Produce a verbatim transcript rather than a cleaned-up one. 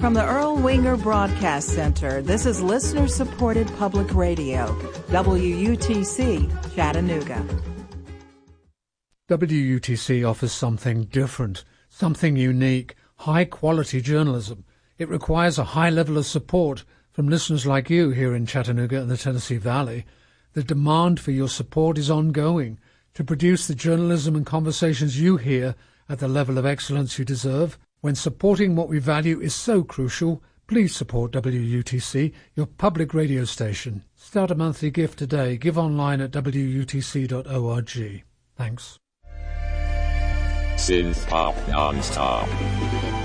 From the Earl Winger Broadcast Center, this is listener-supported public radio, W U T C, Chattanooga. W U T C offers something different, something unique, high-quality journalism. It requires a high level of support from listeners like you here in Chattanooga and the Tennessee Valley. The demand for your support is ongoing to produce the journalism and conversations you hear at the level of excellence you deserve. When supporting what we value is so crucial, please support W U T C, your public radio station. Start a monthly gift today. Give online at W U T C dot org. Thanks. Synth Pop Non-Stop.